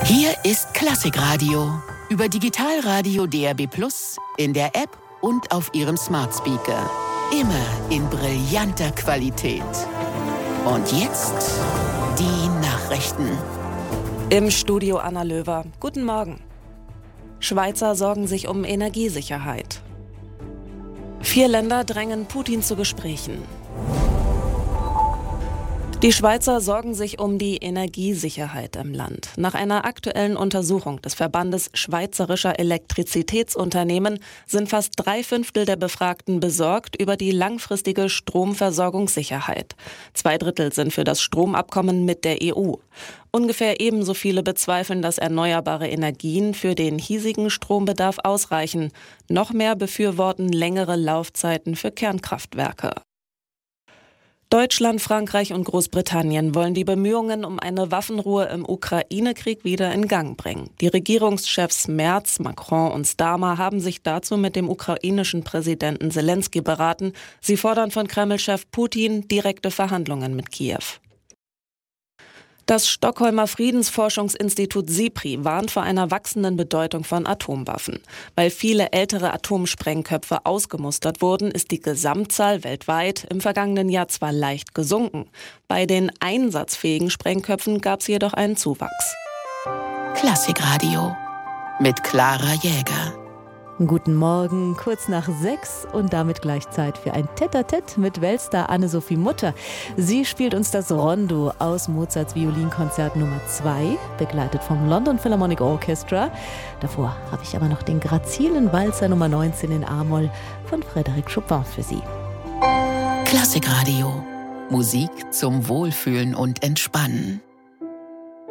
Hier ist Klassikradio. Über Digitalradio DAB+, in der App und auf Ihrem Smart Speaker. Immer in brillanter Qualität. Und jetzt die Nachrichten. Im Studio Anna Löwer. Guten Morgen. Schweizer sorgen sich um Energiesicherheit. 4 Länder drängen Putin zu Gesprächen. Die Schweizer sorgen sich um die Energiesicherheit im Land. Nach einer aktuellen Untersuchung des Verbandes Schweizerischer Elektrizitätsunternehmen sind fast 3/5 der Befragten besorgt über die langfristige Stromversorgungssicherheit. 2/3 sind für das Stromabkommen mit der EU. Ungefähr ebenso viele bezweifeln, dass erneuerbare Energien für den hiesigen Strombedarf ausreichen. Noch mehr befürworten längere Laufzeiten für Kernkraftwerke. Deutschland, Frankreich und Großbritannien wollen die Bemühungen um eine Waffenruhe im Ukraine-Krieg wieder in Gang bringen. Die Regierungschefs Merz, Macron und Starmer haben sich dazu mit dem ukrainischen Präsidenten Zelensky beraten. Sie fordern von Kreml-Chef Putin direkte Verhandlungen mit Kiew. Das Stockholmer Friedensforschungsinstitut SIPRI warnt vor einer wachsenden Bedeutung von Atomwaffen. Weil viele ältere Atomsprengköpfe ausgemustert wurden, ist die Gesamtzahl weltweit im vergangenen Jahr zwar leicht gesunken. Bei den einsatzfähigen Sprengköpfen gab es jedoch einen Zuwachs. Klassikradio mit Clara Jäger. Guten Morgen, kurz nach 6 und damit gleich Zeit für ein Tête-à-Tête mit Weltstar Anne-Sophie Mutter. Sie spielt uns das Rondo aus Mozarts Violinkonzert Nummer 2, begleitet vom London Philharmonic Orchestra. Davor habe ich aber noch den grazilen Walzer Nummer 19 in A-Moll von Frédéric Chopin für Sie. Klassikradio. Musik zum Wohlfühlen und Entspannen.